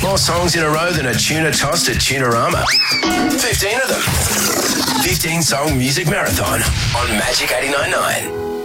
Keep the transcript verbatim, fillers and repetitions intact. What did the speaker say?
More songs in a row than a tuna tossed at Tunarama. fifteen of them. fifteen song music marathon on Magic eighty-nine point nine.